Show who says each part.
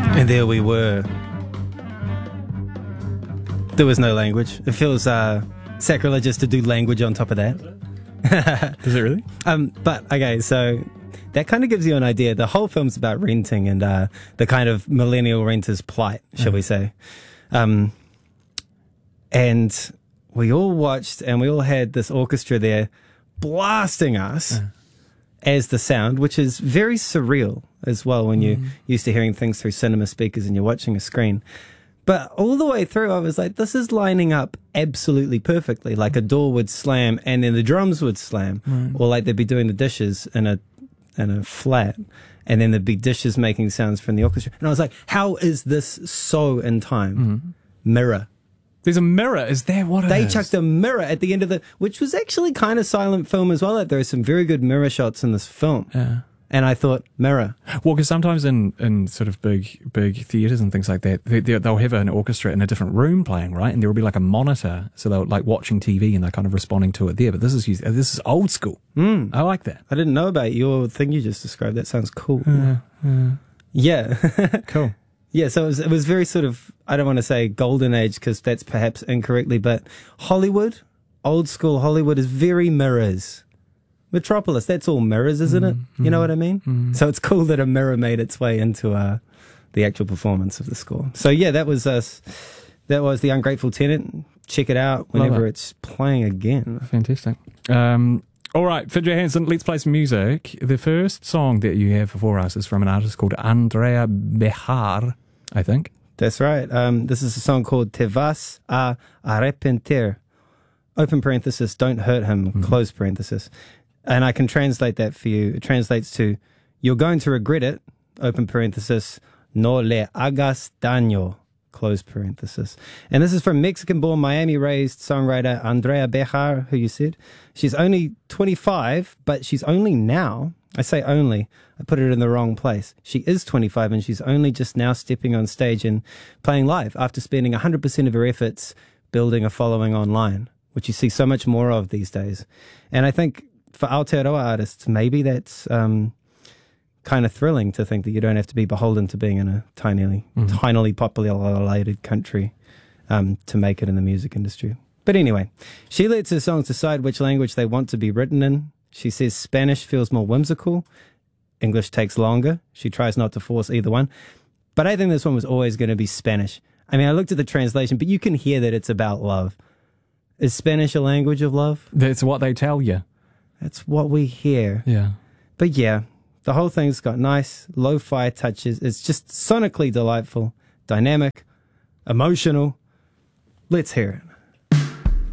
Speaker 1: And there we were. There was no language. It feels sacrilegious to do language on top of that.
Speaker 2: Does it really?
Speaker 1: But, okay, so that kind of gives you an idea. The whole film's about renting and the kind of millennial renter's plight, shall we say. And we all watched and we all had this orchestra there blasting us as the sound, which is very surreal as well when you're used to hearing things through cinema speakers and you're watching a screen. But all the way through, I was like, this is lining up absolutely perfectly. Like a door would slam and then the drums would slam. Or like they'd be doing the dishes in a flat and then there'd be dishes making sounds from the orchestra. And I was like, how is this so in time? Mirror.
Speaker 2: There's a mirror. Is that what it is?
Speaker 1: They chucked a mirror at the end of which was actually kind of silent film as well. Like, there are some very good mirror shots in this film.
Speaker 2: Yeah.
Speaker 1: And I thought, mirror.
Speaker 2: Well, because sometimes in sort of big theatres and things like that, they'll have an orchestra in a different room playing, right? And there will be like a monitor, so they're like watching TV and they're kind of responding to it there. But this is old school. I like that.
Speaker 1: I didn't know about your thing you just described. That sounds cool. Yeah.
Speaker 2: Cool.
Speaker 1: Yeah, so it was very sort of, I don't want to say golden age because that's perhaps incorrectly, but Hollywood, old school Hollywood is very mirrors. Metropolis, that's all mirrors, isn't it? You know what I mean? So it's cool that a mirror made its way into the actual performance of the score. So yeah, that was us. That was The Ungrateful Tenant. Check it out whenever it's playing again.
Speaker 2: Fantastic. All right, Fidget Hansen, let's play some music. The first song that you have for us is from an artist called Andrea Bejar, I think.
Speaker 1: That's right. This is a song called Te vas a arrepentir. Open parenthesis, don't hurt him, close parenthesis. And I can translate that for you. It translates to, you're going to regret it, open parenthesis, no le hagas daño, close parenthesis. And this is from Mexican-born, Miami-raised songwriter Andrea Bejar, who you said. She's only 25, but she's only now, I say only, I put it in the wrong place. She is 25 and she's only just now stepping on stage and playing live after spending 100% of her efforts building a following online, which you see so much more of these days. And I think for Aotearoa artists, maybe that's kind of thrilling to think that you don't have to be beholden to being in a tinily populated country to make it in the music industry. But anyway, she lets her songs decide which language they want to be written in. She says Spanish feels more whimsical. English takes longer. She tries not to force either one. But I think this one was always going to be Spanish. I mean, I looked at the translation, but you can hear that it's about love. Is Spanish a language of love?
Speaker 2: That's what they tell you.
Speaker 1: That's what we hear.
Speaker 2: Yeah.
Speaker 1: But yeah, the whole thing's got nice lo-fi touches. It's just sonically delightful, dynamic, emotional. Let's hear it.